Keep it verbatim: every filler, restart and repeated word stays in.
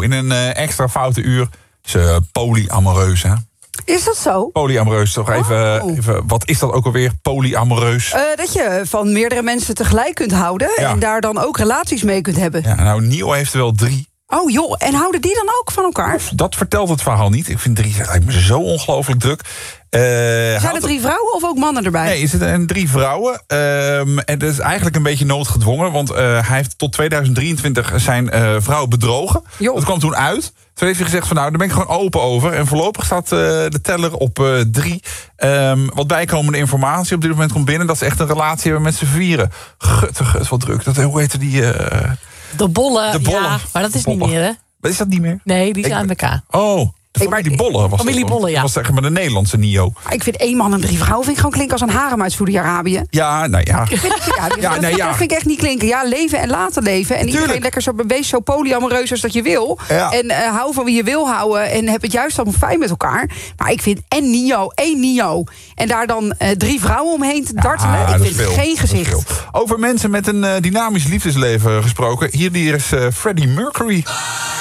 in een uh, extra foute uur. Is uh, polyamoreus, hè? Is dat zo? Polyamoreus, toch even, oh. even... Wat is dat ook alweer, polyamoreus? Uh, dat je van meerdere mensen tegelijk kunt houden... Ja. En daar dan ook relaties mee kunt hebben. Ja, nou, Nio heeft er wel drie. Oh joh, en houden die dan ook van elkaar? Dat vertelt het verhaal niet. Ik vind drie, lijkt me zo ongelooflijk druk. Uh, Zijn er drie vrouwen of ook mannen erbij? Nee, er zitten drie vrouwen. Um, en dat is eigenlijk een beetje noodgedwongen. Want uh, hij heeft tot tweeduizend drieëntwintig zijn uh, vrouw bedrogen. Jo. Dat kwam toen uit. Toen heeft hij gezegd van nou, daar ben ik gewoon open over. En voorlopig staat uh, de teller op uh, drie. Um, wat bijkomende informatie op dit moment komt binnen... dat ze echt een relatie hebben met z'n vieren. Gut, gut, wat druk. Dat, hoe heette die... Uh, de bollen, de bollen. Ja, maar dat is bollen. niet meer, hè? Wat is dat niet meer? Nee, die zijn aan elkaar. Oh, de familie Bolle was familie dat. Bolle, ja. Dat was zeg maar de Nederlandse Nio. Ik vind één man en drie vrouwen vind ik gewoon klinken als een harem uit Saudi-Arabië. Ja, nou ja. ja, dat, ja, nee, ja. dat vind ik echt niet klinken. Ja, leven en laten leven. En Tuurlijk. iedereen lekker zo bewees, zo polyamoreus als dat je wil. Ja. En uh, hou van wie je wil houden. En heb het juist allemaal fijn met elkaar. Maar ik vind en Nio, één Nio. En daar dan uh, drie vrouwen omheen te dartelen. Ja, ik vind veel. geen gezicht. Over mensen met een uh, dynamisch liefdesleven gesproken. Hier, hier is uh, Freddie Mercury.